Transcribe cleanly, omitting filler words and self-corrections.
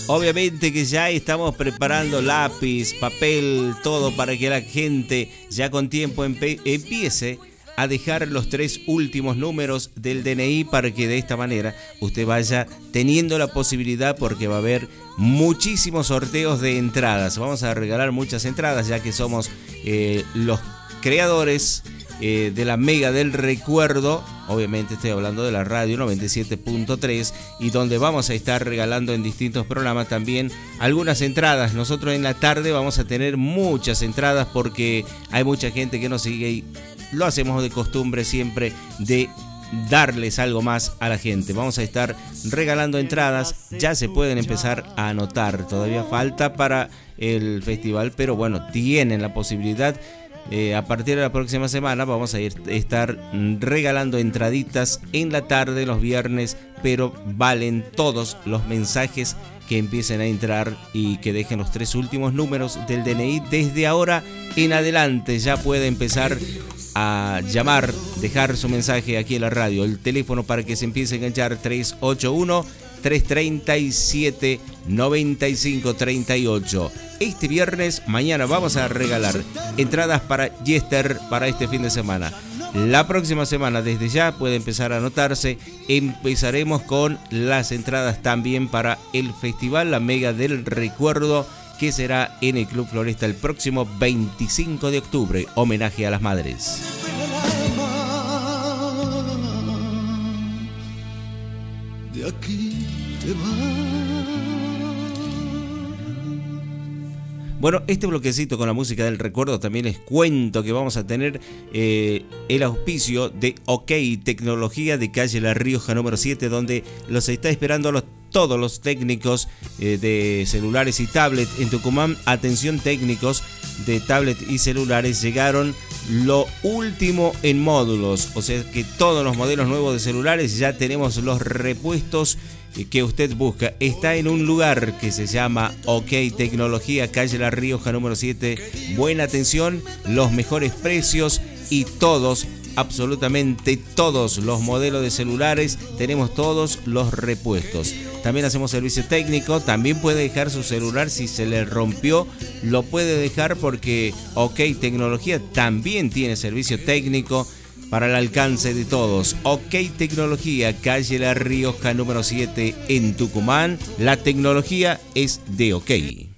Obviamente que ya estamos preparando lápiz, papel, todo para que la gente ya con tiempo empiece a dejar los 3 últimos números del DNI para que de esta manera usted vaya teniendo la posibilidad, porque va a haber muchísimos sorteos de entradas. Vamos a regalar muchas entradas ya que somos los creadores de la Mega del Recuerdo. Obviamente estoy hablando de la radio 97.3 y donde vamos a estar regalando en distintos programas también algunas entradas. Nosotros en la tarde vamos a tener muchas entradas porque hay mucha gente que nos sigue y lo hacemos de costumbre siempre de darles algo más a la gente. Vamos a estar regalando entradas, ya se pueden empezar a anotar, todavía falta para el festival, pero bueno, tienen la posibilidad. A partir de la próxima semana vamos a estar regalando entraditas en la tarde los viernes, pero valen todos los mensajes que empiecen a entrar y que dejen los 3 últimos números del DNI. Desde ahora en adelante ya puede empezar a llamar, dejar su mensaje aquí en la radio. El teléfono para que se empiece a enganchar: 381-337-9538. Este viernes, mañana vamos a regalar entradas para Yester para este fin de semana. La próxima semana, desde ya puede empezar a anotarse. Empezaremos con las entradas también para el festival La Mega del Recuerdo, que será en el Club Floresta el próximo 25 de octubre, homenaje a las madres. De aquí te vas. Bueno, este bloquecito con la música del recuerdo también les cuento que vamos a tener el auspicio de OK Tecnología de calle La Rioja número 7, donde los está esperando todos los técnicos de celulares y tablet en Tucumán. Atención, técnicos de tablet y celulares, llegaron lo último en módulos, o sea que todos los modelos nuevos de celulares ya tenemos los repuestos que usted busca. Está en un lugar que se llama OK Tecnología, calle La Rioja número 7. Buena atención, los mejores precios y todos, absolutamente todos los modelos de celulares, tenemos todos los repuestos. También hacemos servicio técnico, también puede dejar su celular si se le rompió, lo puede dejar porque OK Tecnología también tiene servicio técnico para el alcance de todos. OK Tecnología, calle La Rioja número 7 en Tucumán. La tecnología es de OK.